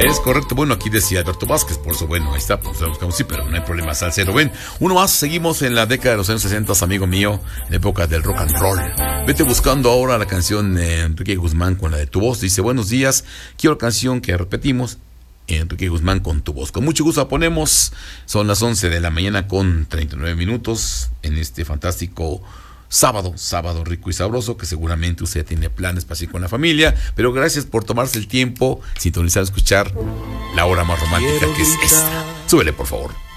Es correcto. Bueno, aquí decía Alberto Vázquez, por eso, bueno, ahí está, pues lo buscamos, sí, pero no hay problema, salsero. Ven, uno más, seguimos en la década de los años 60, amigo mío, en la época del rock and roll. Vete buscando ahora la canción de Enrique Guzmán con la de Tu Voz. Dice, buenos días, quiero la canción que repetimos, Enrique Guzmán con Tu Voz. Con mucho gusto la ponemos. Son las 11 de la mañana con 39 minutos en este fantástico sábado rico y sabroso, que seguramente usted tiene planes para ir con la familia, pero gracias por tomarse el tiempo, sintonizar, escuchar la hora más romántica que es esta. Súbele, por favor.